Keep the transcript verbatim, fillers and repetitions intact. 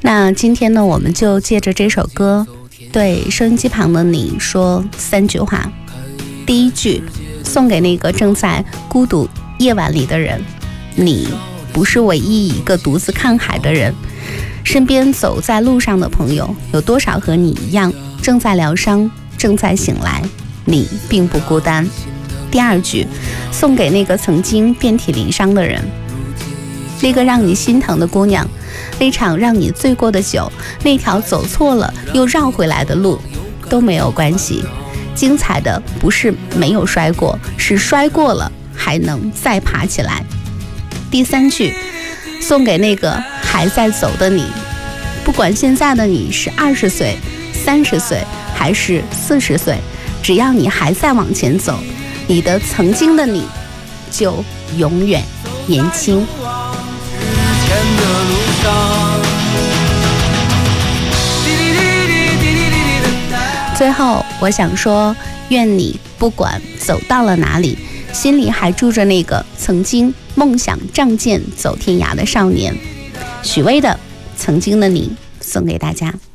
那今天呢，我们就借着这首歌对收音机旁的你说三句话。第一句，送给那个正在孤独夜晚里的人，你不是唯一一个独自看海的人，身边走在路上的朋友有多少和你一样正在疗伤，正在醒来，你并不孤单。第二句，送给那个曾经遍体鳞伤的人，那个让你心疼的姑娘，那场让你醉过的酒，那条走错了又绕回来的路，都没有关系。精彩的不是没有摔过，是摔过了还能再爬起来。第三句，送给那个还在走的你，不管现在的你是二十岁、三十岁还是四十岁，只要你还在往前走，你的曾经的你就永远年轻。最后我想说，愿你不管走到了哪里，心里还住着那个曾经梦想仗剑走天涯的少年。许巍的《曾经的你》送给大家。